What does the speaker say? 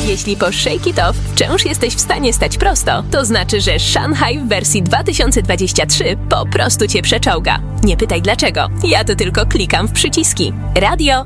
Jeśli po Shake It Off wciąż jesteś w stanie stać prosto, to znaczy, że Shanghai w wersji 2023 po prostu cię przeczołga. Nie pytaj dlaczego, ja to tylko klikam w przyciski. Radio